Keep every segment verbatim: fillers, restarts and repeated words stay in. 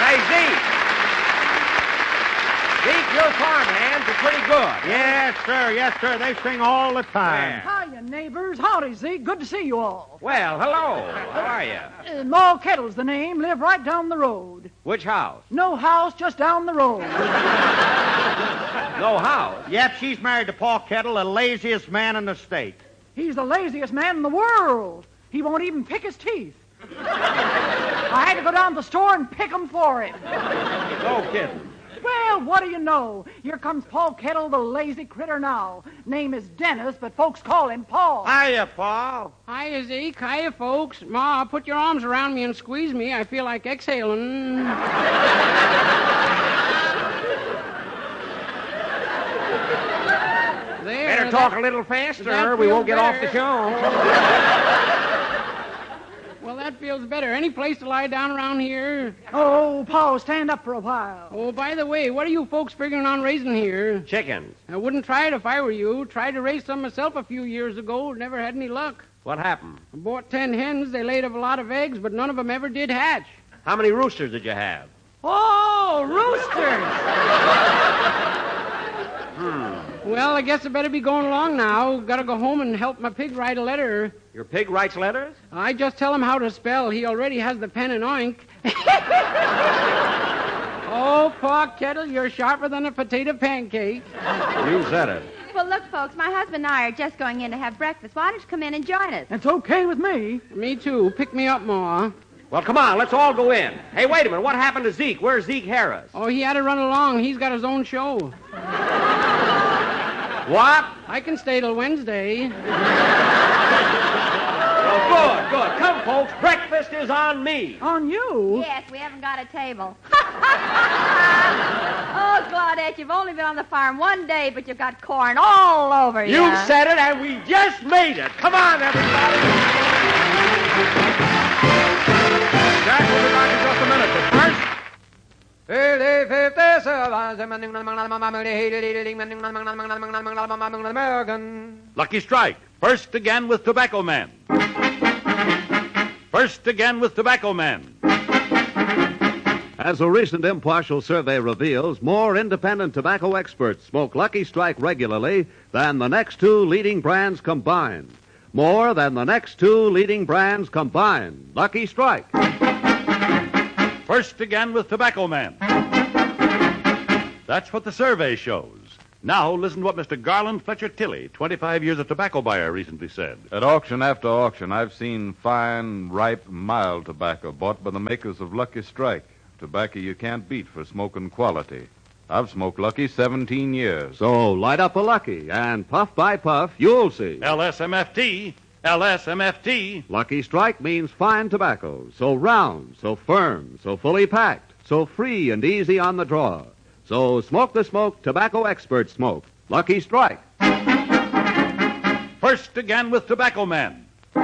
Hey, Zeke. Zeke, your farmhands are pretty good. Yes, sir. Yes, sir. They sing all the time. Yeah. Hiya, neighbors. Howdy, Zeke. Good to see you all. Well, hello. How are you? Uh, Ma Kettle's the name. Live right down the road. Which house? No house, just down the road. No house. Yep, she's married to Paul Kettle, the laziest man in the state. He's the laziest man in the world. He won't even pick his teeth. I had to go down to the store and pick 'em for him. No kidding. Well, what do you know? Here comes Paul Kettle, the lazy critter now. Name is Dennis, but folks call him Paul. Hiya, Paul. Hiya, Zeke. Hiya, folks. Ma, put your arms around me and squeeze me. I feel like exhaling. There, Better that- talk a little faster that or we won't feels get off the better. show. Well, that feels better. Any place to lie down around here? Oh, Paul, stand up for a while. Oh, by the way, what are you folks figuring on raising here? Chickens. I wouldn't try it if I were you. Tried to raise some myself a few years ago. Never had any luck. What happened? I bought ten hens. They laid a lot of eggs, but none of them ever did hatch. How many roosters did you have? Oh, roosters! Well, I guess I better be going along now. Gotta go home and help my pig write a letter. Your pig writes letters? I just tell him how to spell. He already has the pen and ink. Oh, Paul Kettle, you're sharper than a potato pancake. You said it. Well, look, folks, my husband and I are just going in to have breakfast. Why don't you come in and join us? It's okay with me. Me too. Pick me up, Ma. Well, come on, let's all go in. Hey, wait a minute. What happened to Zeke? Where's Zeke Harris? Oh, he had to run along. He's got his own show. What? I can stay till Wednesday. Well, good, good. Come, folks. Breakfast is on me. On you? Yes, we haven't got a table. Oh, Claudette, you've only been on the farm one day, but you've got corn all over you. You said it, and we just made it. Come on, everybody. Jack will be back in just a minute, but first... Lucky Strike. First again with Tobacco Man. First again with Tobacco Man. As a recent impartial survey reveals, more independent tobacco experts smoke Lucky Strike regularly than the next two leading brands combined. More than the next two leading brands combined. Lucky Strike. First again with Tobacco Man. That's what the survey shows. Now listen to what Mister Garland Fletcher Tilley, twenty-five years of tobacco buyer, recently said. At auction after auction, I've seen fine, ripe, mild tobacco bought by the makers of Lucky Strike. Tobacco you can't beat for smoking quality. I've smoked Lucky seventeen years. So light up a Lucky, and puff by puff, you'll see. L S M F T. L S M F T. Lucky Strike means fine tobacco, so round, so firm, so fully packed, so free and easy on the draw. So smoke the smoke tobacco experts smoke. Lucky Strike. First again with Tobacco Man.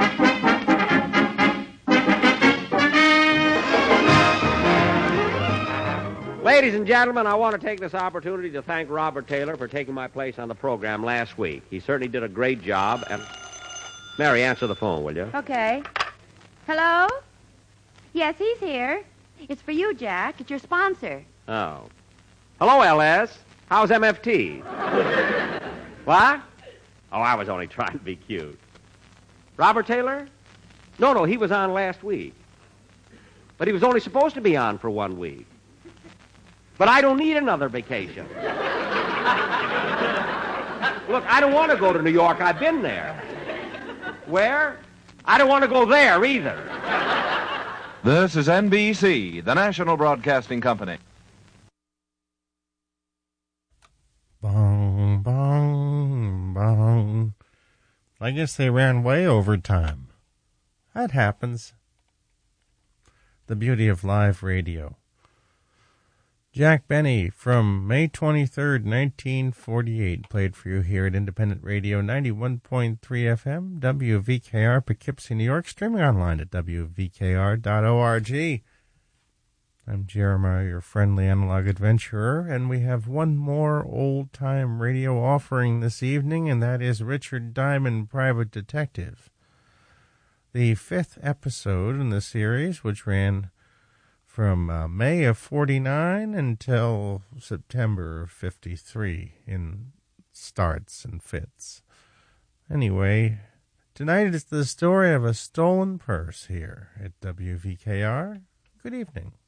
Ladies and gentlemen, I want to take this opportunity to thank Robert Taylor for taking my place on the program last week. He certainly did a great job. And Mary, answer the phone, will you? Okay. Hello? Yes, he's here. It's for you, Jack. It's your sponsor. Oh. Hello, L S. How's M F T? What? Oh, I was only trying to be cute. Robert Taylor? No, no, he was on last week. But he was only supposed to be on for one week. But I don't need another vacation. Look, I don't want to go to New York. I've been there. Where? I don't want to go there either. This is N B C, the National Broadcasting Company. Bong, bong, bong. I guess they ran way over time. That happens. The beauty of live radio. Jack Benny from May twenty-third, nineteen forty-eight, played for you here at Independent Radio ninety-one point three F M, W V K R, Poughkeepsie, New York, streaming online at W V K R dot org. I'm Jeremiah, your friendly analog adventurer, and we have one more old-time radio offering this evening, and that is Richard Diamond, Private Detective. The fifth episode in the series, which ran from uh, May of forty-nine until September of fifty-three in starts and fits. Anyway, tonight is the story of a stolen purse here at W V K R. Good evening.